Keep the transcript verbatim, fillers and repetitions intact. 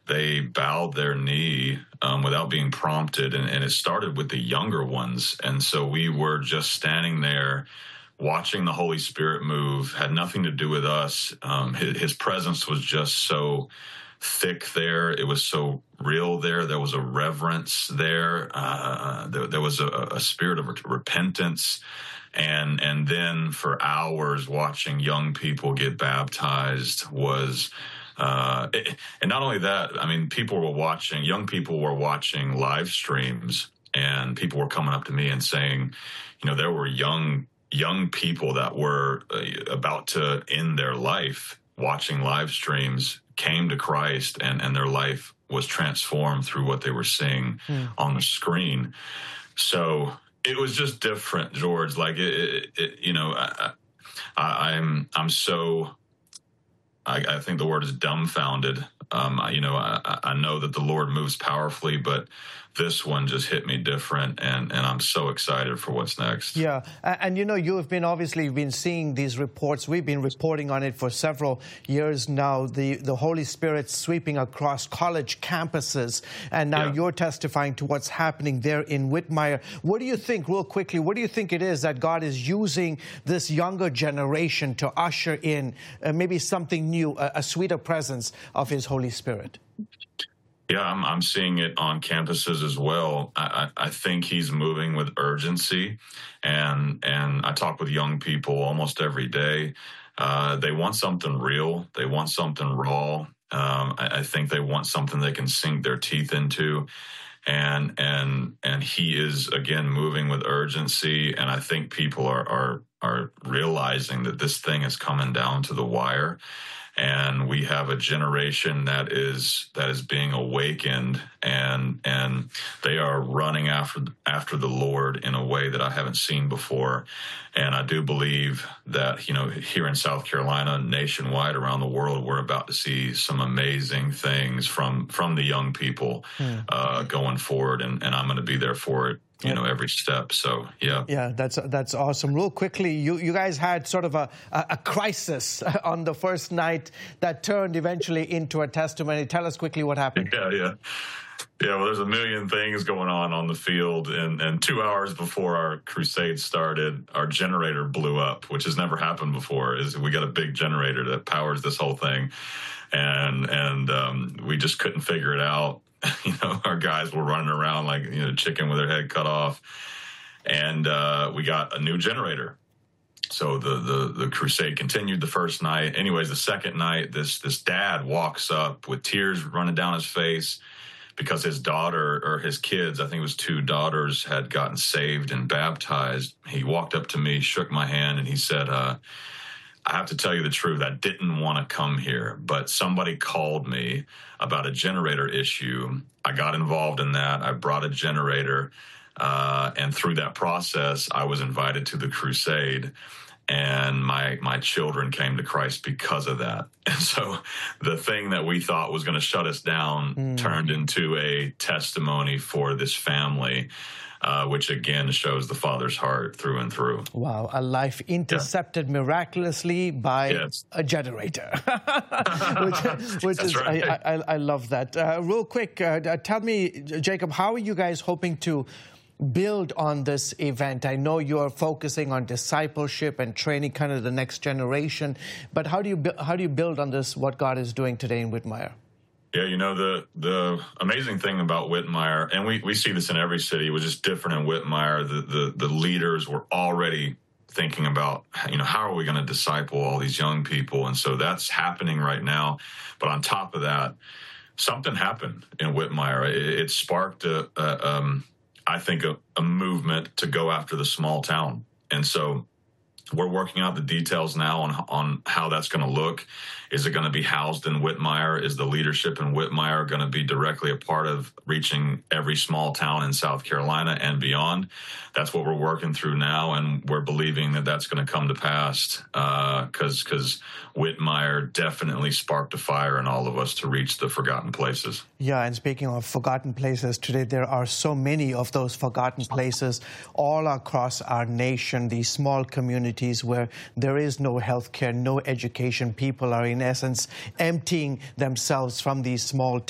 they bowed their knee um, without being prompted, and, and it started with the younger ones. And so we were just standing there watching the Holy Spirit move, had nothing to do with us. Um, his, his presence was just so thick there. It was so real there. There was a reverence there. Uh, there, there was a, a spirit of repentance. And and then for hours watching young people get baptized was, uh, it, and not only that, I mean, people were watching, young people were watching live streams, and people were coming up to me and saying, you know, there were young young people that were uh, about to end their life watching live streams, came to Christ, and, and their life was transformed through what they were seeing mm. on the screen. So it was just different, George. Like, it, it, it you know, I, I, I'm I'm so, I, I think the word is dumbfounded. Um, I, you know, I, I know that the Lord moves powerfully, but this one just hit me different, and, and I'm so excited for what's next. Yeah, and, and you know, you have been obviously been seeing these reports. We've been reporting on it for several years now, the, the Holy Spirit sweeping across college campuses, and now yeah. you're testifying to what's happening there in Whitmire. What do you think, real quickly, what do you think it is that God is using this younger generation to usher in uh, maybe something new, a, a sweeter presence of His Holy Spirit? Yeah, I'm, I'm seeing it on campuses as well. I, I, I think He's moving with urgency, and and I talk with young people almost every day. Uh, they want something real. They want something raw. Um, I, I think they want something they can sink their teeth into, and and and He is again moving with urgency. And I think people are are are realizing that this thing is coming down to the wire. And we have a generation that is that is being awakened, and and they are running after after the Lord in a way that I haven't seen before. And I do believe that, you know, here in South Carolina, nationwide, around the world, we're about to see some amazing things from from the young people mm. uh, going forward, and, and I'm going to be there for it, you know, every step. So, yeah. Yeah, that's that's awesome. Real quickly, you, you guys had sort of a, a, a crisis on the first night that turned eventually into a testimony. Tell us quickly what happened. Yeah, yeah. Yeah, well, there's a million things going on on the field. And, and two hours before our crusade started, our generator blew up, which has never happened before. Is we got a big generator that powers this whole thing. And, and um, we just couldn't figure it out. You know, our guys were running around like, you know, chicken with their head cut off. And uh, we got a new generator. So the, the, the crusade continued the first night. Anyways, the second night, this this dad walks up with tears running down his face because his daughter, or his kids, I think it was two daughters, had gotten saved and baptized. He walked up to me, shook my hand, and he said, uh, I have to tell you the truth, I didn't want to come here, but somebody called me about a generator issue. I got involved in that. I brought a generator, uh, and through that process, I was invited to the crusade, and my my children came to Christ because of that. And so the thing that we thought was going to shut us down mm. turned into a testimony for this family. Uh, which again shows the Father's heart through and through. Wow, a life intercepted yeah. miraculously by yes. a generator. which which is, right. I, I, I love that. Uh, real quick, uh, tell me, Jacob, how are you guys hoping to build on this event? I know you're focusing on discipleship and training kind of the next generation, but how do you, how do you build on this, what God is doing today in Whitmire? Yeah, you know, the the amazing thing about Whitmire, and we, we see this in every city, it was just different in Whitmire, the, the, the leaders were already thinking about, you know, how are we going to disciple all these young people? And so that's happening right now. But on top of that, something happened in Whitmire. It, it sparked, a, a, um, I think, a, a movement to go after the small town. And so we're working out the details now on on how that's going to look. Is it going to be housed in Whitmire? Is the leadership in Whitmire going to be directly a part of reaching every small town in South Carolina and beyond? That's what we're working through now, and we're believing that that's going to come to pass because uh, because Whitmire definitely sparked a fire in all of us to reach the forgotten places. Yeah, and speaking of forgotten places, today there are so many of those forgotten places all across our nation, these small communities where there is no health care, no education. People are in essence emptying themselves from these small